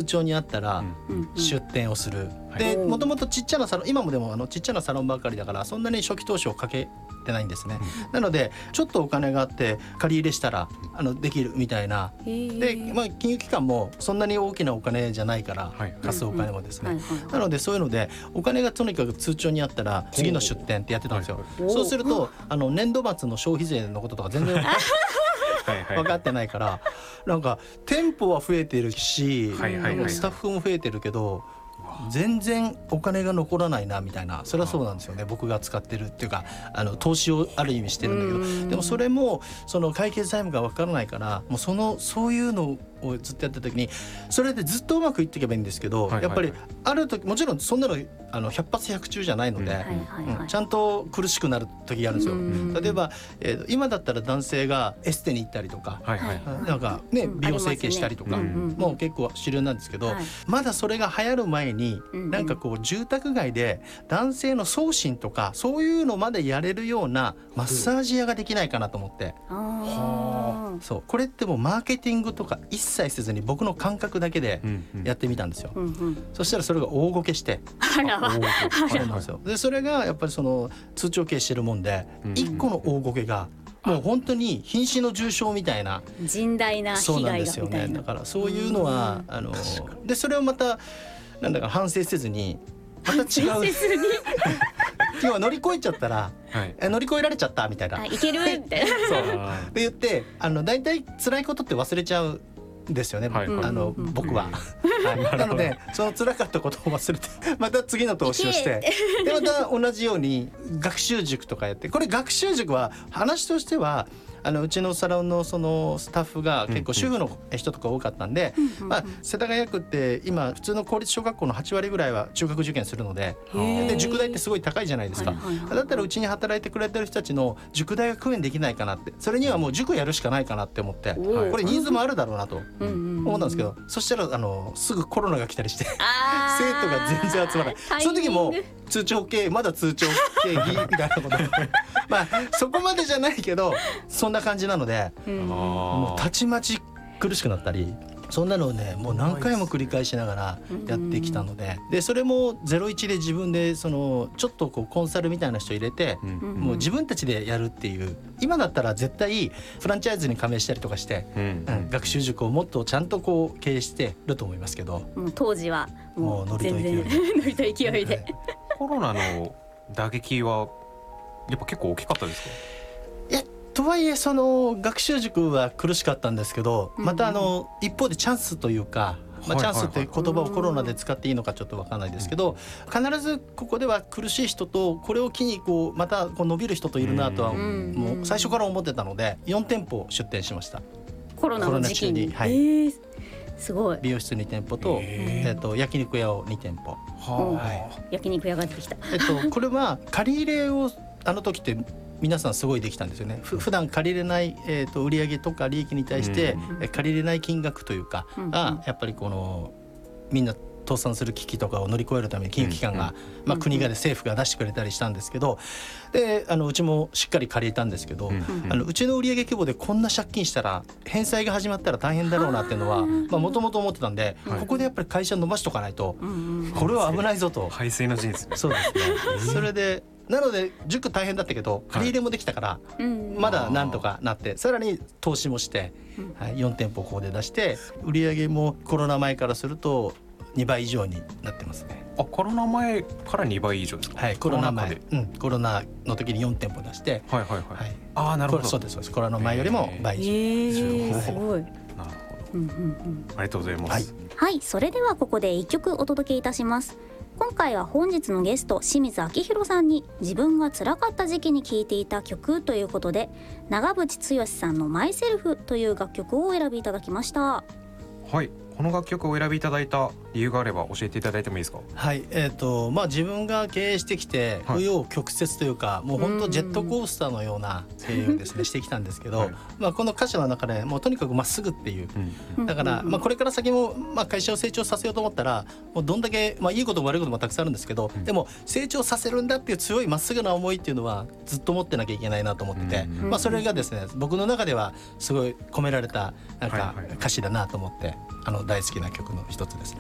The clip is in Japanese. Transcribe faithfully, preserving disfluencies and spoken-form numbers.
帳にあったら出店をする、うん、でもともとちっちゃなサロン、今もでもあのちっちゃなサロンばかりだからそんなに初期投資をかけてないんですね、うん、なのでちょっとお金があって借り入れしたらあのできるみたいなで、まあ、金融機関もそんなに大きなお金じゃないから、はい、貸すお金もですね、なのでそういうのでお金がとにかく通帳にあったら次の出店ってやってたんですよ。そうするとあの年度末の消費税のこととか全然分かってないからなんか店舗は増えてるし、はいはいはいはい、スタッフも増えてるけど全然お金が残らないなみたいな、それはそうなんですよね。僕が使ってるっていうかあの投資をある意味してるんだけど、でもそれもその会計財務が分からないからもうそのそういうのをずっとやった時にそれでずっとうまくいっていけばいいんですけど、はいはいはい、やっぱりある時もちろんそんなのあのひゃく発ひゃく中じゃないので、うんうん、ちゃんと苦しくなる時があるんですよ。例えば、えー、今だったら男性がエステに行ったりとか、はいはい、なんかね美容整形したりとか、ね、もう結構主流なんですけど、はい、まだそれが流行る前になんかこう住宅街で男性の送信とかそういうのまでやれるようなマッサージ屋ができないかなと思って、あそうこれってもうマーケティングとか一切せずに僕の感覚だけでやってみたんですよ、うんうん、そしたらそれが大ごけしてあらそうなんですよ。でそれがやっぱりその通帳経営してるもんでいっこの大ごけがもう本当に瀕死の重傷みたいな甚大な被害がみたいな。そうなんですよね。だからそういうのはあのでそれをまたなんだか反省せずにまた違う今乗り越えちゃったら、はい、乗り越えられちゃったみたいな、 いけるみたいなそうで言ってあのだいたい辛いことって忘れちゃうんですよね、はい、あの僕は、はい、なのでその辛かったことを忘れてまた次の投資をしてでまた同じように学習塾とかやって、これ学習塾は話としてはあのうちのサロンのそのスタッフが結構主婦の人とか多かったんで、うんうんまあ、世田谷区って今普通の公立小学校のはち割ぐらいは中学受験するので、で塾代ってすごい高いじゃないですか、はいはいはい、だったらうちに働いてくれてる人たちの塾代が工面できないかなって、それにはもう塾やるしかないかなって思って、うん、これニーズもあるだろうなと思ったんですけど、そしたらあのすぐコロナが来たりして生徒が全然集まらない。その時も通帳系まだ通帳経費みたいなことまあそこまでじゃないけどそんな感じなので、うん、もうたちまち苦しくなったりそんなのをねもう何回も繰り返しながらやってきたので、でそれもゼロイチで自分でそのちょっとこうコンサルみたいな人入れて、うん、もう自分たちでやるっていう。今だったら絶対フランチャイズに加盟したりとかして、うんうん、学習塾をもっとちゃんとこう経営してると思いますけど、 もう当時はもう全然ノリと勢いでコロナの打撃はやっぱ結構大きかったですか？ いやとはいえその学習塾は苦しかったんですけど、またあの一方でチャンスというか、まあ、チャンスって言葉をコロナで使っていいのかちょっと分かんないですけど、必ずここでは苦しい人とこれを機にこうまたこう伸びる人といるなとはもう最初から思ってたのでよん店舗出店しました。 コロナの時期に、 はい、 えー、すごい。 美容室に店舗と、えー、と焼肉屋をに店舗、 はい、焼肉屋が出てきた、 えっと、これは借り入れをあの時って皆さんすごいできたんですよね。ふ普段借りれない、えー、と売上とか利益に対して、うん、借りれない金額というか、うん、がやっぱりこのみんな倒産する危機とかを乗り越えるために金融機関が、うんまあ、国がで政府が出してくれたりしたんですけど、であのうちもしっかり借りたんですけど、うん、あのうちの売上規模でこんな借金したら返済が始まったら大変だろうなっていうのはもともと思ってたんで、はい、ここでやっぱり会社伸ばしとかないと、うん、これは危ないぞと。 排水の陣ですね。 そうですねそれでなので塾大変だったけど借り入れもできたから、はい、まだなんとかなって、さらに投資もして、はい、よん店舗ここで出して売上もコロナ前からするとにばい以上になってますね。 あ、コロナ前からにばい以上ですか？ はい、コロナ前、うん、コロナの時によん店舗出して、 はいはいはい、はい、あ、なるほど。 そうですそうです。コロナ前よりも倍以上、 えー、すごい。 なるほど、うんうんうん、ありがとうございます。 はい、はい、それではここでいっきょくお届けいたします。今回は本日のゲスト清水明宏さんに自分が辛かった時期に聴いていた曲ということで、長渕剛さんのマイセルフという楽曲をお選びいただきました。 はい、この楽曲をお選びいただいた理由があれば教えていただいてもいいですか？ はい、えーとまあ、自分が経営してきて紆余曲折というか、もう本当ジェットコースターのような経営をですねしてきたんですけど、はい、まあ、この歌詞の中でもうとにかくまっすぐっていう、うん、だから、まあ、これから先も、まあ、会社を成長させようと思ったらもうどんだけ、まあ、いいことも悪いこともたくさんあるんですけど、うん、でも成長させるんだっていう強いまっすぐな思いっていうのはずっと持ってなきゃいけないなと思ってて、うん、まあ、それがですね僕の中ではすごい込められたなんか歌詞だなと思って、あの大好きな曲の一つですね。